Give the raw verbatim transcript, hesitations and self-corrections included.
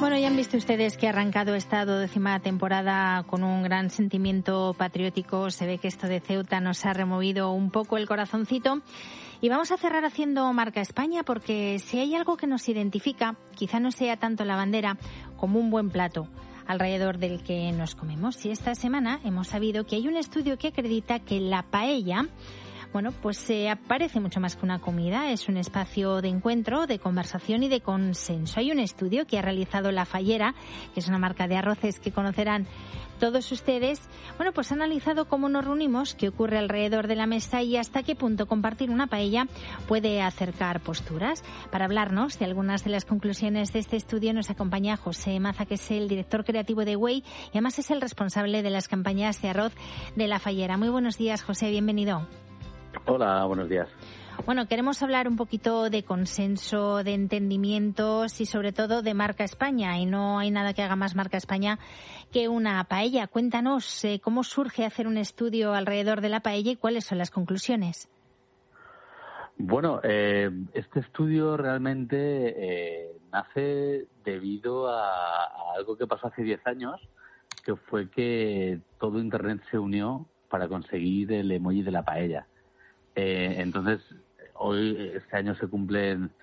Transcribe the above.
Bueno, ya han visto ustedes que ha arrancado esta duodécima temporada con un gran sentimiento patriótico. Se ve que esto de Ceuta nos ha removido un poco el corazoncito. Y vamos a cerrar haciendo marca España, porque si hay algo que nos identifica, quizá no sea tanto la bandera como un buen plato alrededor del que nos comemos. Y esta semana hemos sabido que hay un estudio que acredita que la paella, bueno, pues se eh, parece mucho más que una comida, es un espacio de encuentro, de conversación y de consenso. Hay un estudio que ha realizado La Fallera, que es una marca de arroces que conocerán todos ustedes. Bueno, pues ha analizado cómo nos reunimos, qué ocurre alrededor de la mesa y hasta qué punto compartir una paella puede acercar posturas. Para hablarnos de algunas de las conclusiones de este estudio nos acompaña José Maza, que es el director creativo de Güell y además es el responsable de las campañas de arroz de La Fallera. Muy buenos días, José, bienvenido. Hola, buenos días. Bueno, queremos hablar un poquito de consenso, de entendimientos y sobre todo de marca España. Y no hay nada que haga más marca España que una paella. Cuéntanos eh, cómo surge hacer un estudio alrededor de la paella y cuáles son las conclusiones. Bueno, eh, este estudio realmente eh, nace debido a, a algo que pasó hace diez años, que fue que todo Internet se unió para conseguir el emoji de la paella. Eh, entonces, hoy, este año se cumplen